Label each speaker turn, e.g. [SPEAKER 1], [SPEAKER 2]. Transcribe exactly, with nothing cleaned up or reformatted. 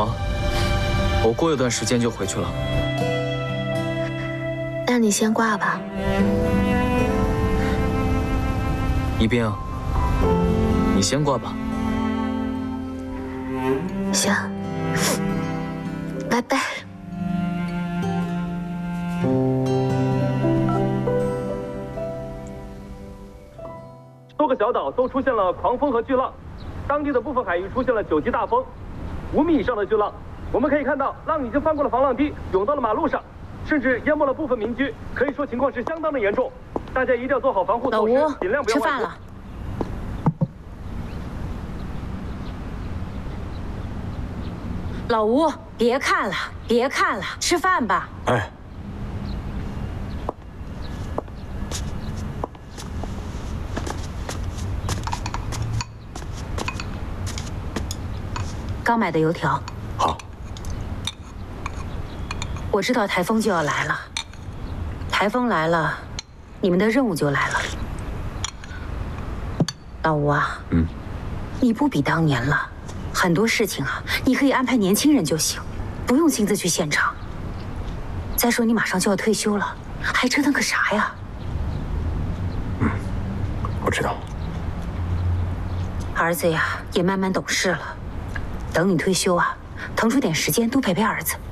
[SPEAKER 1] 好啊，我过一段时间就回去了。
[SPEAKER 2] 那你先挂吧。
[SPEAKER 1] 宜宾啊，你先挂吧。
[SPEAKER 2] 行，拜拜。
[SPEAKER 3] 多个小岛都出现了狂风和巨浪，当地的部分海域出现了九级大风，五米以上的巨浪。我们可以看到，浪已经翻过了防浪堤，涌到了马路上，甚至淹没了部分民居，可以说情况是相当的严重。大家一定要做好防护措施，尽量不要外出。吃饭了。
[SPEAKER 4] 老吴，别看了，别看了，吃饭吧。
[SPEAKER 5] 哎。
[SPEAKER 4] 刚买的油条。
[SPEAKER 5] 好。
[SPEAKER 4] 我知道台风就要来了，台风来了，你们的任务就来了。老吴啊，
[SPEAKER 5] 嗯，
[SPEAKER 4] 你不比当年了，很多事情啊，你可以安排年轻人就行，不用亲自去现场。再说你马上就要退休了，还折腾个啥呀？
[SPEAKER 5] 嗯，我知道。
[SPEAKER 4] 儿子呀，也慢慢懂事了。 等你退休啊，腾出点时间多陪陪儿子。